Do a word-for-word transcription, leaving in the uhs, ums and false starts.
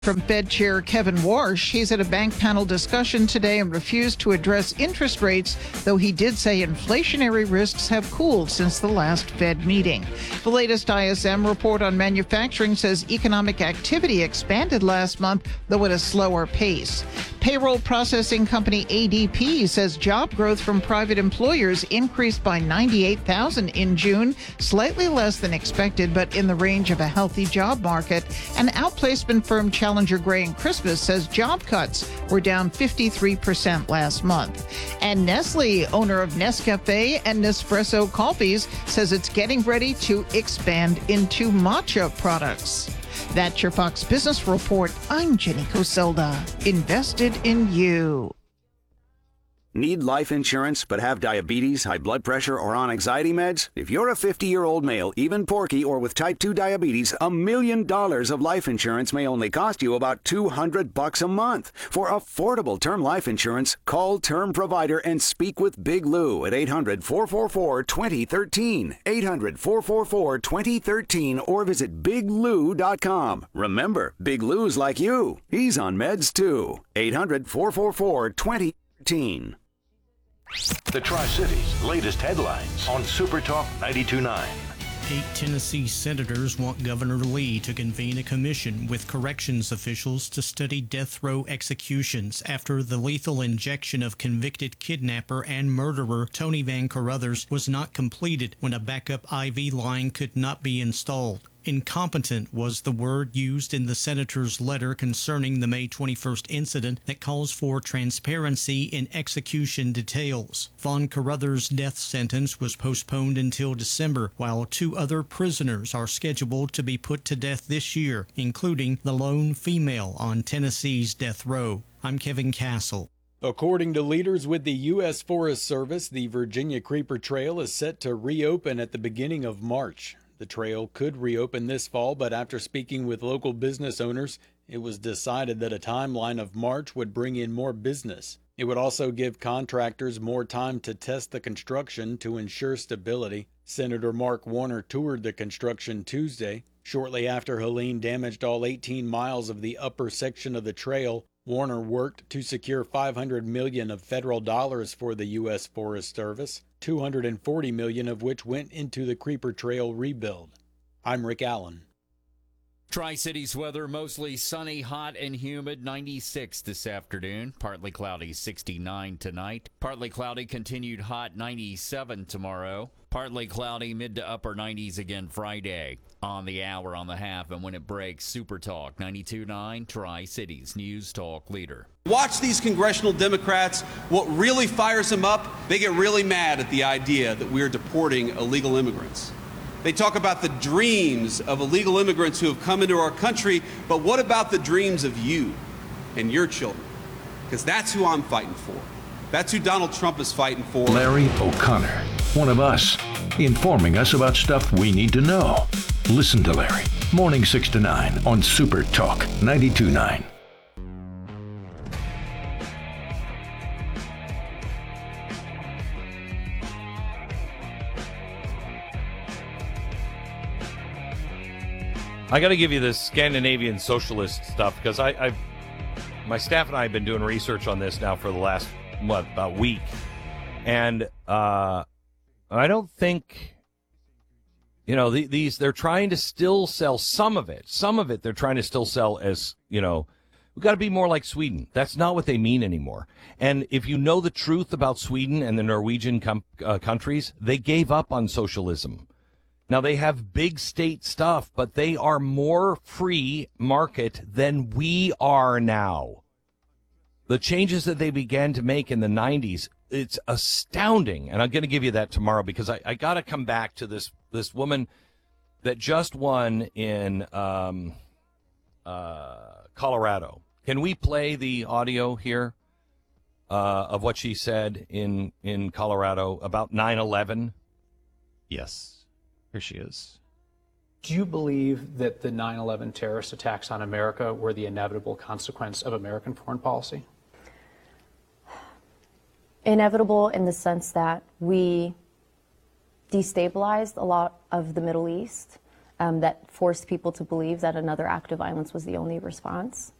From Fed Chair Kevin Warsh, he's at a bank panel discussion today and refused to address interest rates, though he did say inflationary risks have cooled since the last Fed meeting. The latest I S M report on manufacturing says economic activity expanded last month, though at a slower pace. Payroll processing company A D P says job growth from private employers increased by ninety-eight thousand in June, slightly less than expected, but in the range of a healthy job market. An outplacement firm Challenger Gray and Christmas says job cuts were down fifty-three percent last month. And Nestle, owner of Nescafe and Nespresso coffees, says it's getting ready to expand into matcha products. That's your Fox Business Report. I'm Jenny Coselda. Invested in you. Need life insurance but have diabetes, high blood pressure, or on anxiety meds? If you're a fifty-year-old male, even porky, or with type two diabetes, a million dollars of life insurance may only cost you about two hundred bucks a month. For affordable term life insurance, call Term Provider and speak with Big Lou at eight hundred, four four four, two zero one three, eight hundred, four four four, two zero one three, or visit big lou dot com. Remember, Big Lou's like you. He's on meds too. eight hundred, four four four, two zero one three. The Tri-Cities' latest headlines on Super Talk ninety-two point nine. Eight Tennessee senators want Governor Lee to convene a commission with corrections officials to study death row executions after the lethal injection of convicted kidnapper and murderer Tony Van Carruthers was not completed when a backup I V line could not be installed. Incompetent was the word used in the senator's letter concerning the May twenty-first incident that calls for transparency in execution details. Von Carruthers' death sentence was postponed until December, while two other prisoners are scheduled to be put to death this year, including the lone female on Tennessee's death row. I'm Kevin Castle. According to leaders with the U S Forest Service, the Virginia Creeper Trail is set to reopen at the beginning of March. The trail could reopen this fall, but after speaking with local business owners, it was decided that a timeline of March would bring in more business. It would also give contractors more time to test the construction to ensure stability. Senator Mark Warner toured the construction Tuesday. Shortly after Helene damaged all eighteen miles of the upper section of the trail, Warner worked to secure five hundred million dollars of federal dollars for the U S Forest Service, two hundred forty million dollars of which went into the Creeper Trail rebuild. I'm Rick Allen. Tri-Cities weather, mostly sunny, hot, and humid, ninety-six this afternoon. Partly cloudy, sixty-nine tonight. Partly cloudy, continued hot, ninety-seven tomorrow. Partly cloudy, mid to upper nineties again Friday. On the hour, on the half, and when it breaks, Super Talk ninety-two point nine, Tri-Cities News Talk leader. Watch these congressional Democrats. What really fires them up, they get really mad at the idea that we're deporting illegal immigrants. They talk about the dreams of illegal immigrants who have come into our country, but what about the dreams of you and your children? Because that's who I'm fighting for. That's who Donald Trump is fighting for. Larry O'Connor, one of us, informing us about stuff we need to know. Listen to Larry, morning six to nine on Super Talk ninety-two point nine. I got to give you this Scandinavian socialist stuff because I, I've, my staff and I have been doing research on this now for the last what about week, and uh, I don't think, you know, the, these they're trying to still sell some of it. Some of it they're trying to still sell as, you know, we've got to be more like Sweden. That's not what they mean anymore. And if you know the truth about Sweden and the Norwegian com- uh, countries, they gave up on socialism. Now, they have big state stuff, but they are more free market than we are now. The changes that they began to make in the nineties, it's astounding. And I'm going to give you that tomorrow because I, I got to come back to this this woman that just won in um, uh, Colorado. Can we play the audio here uh, of what she said in, in Colorado about nine eleven? Yes. Here she is. Do you believe that the nine eleven terrorist attacks on America were the inevitable consequence of American foreign policy? Inevitable in the sense that we destabilized a lot of the Middle East, um, that forced people to believe that another act of violence was the only response.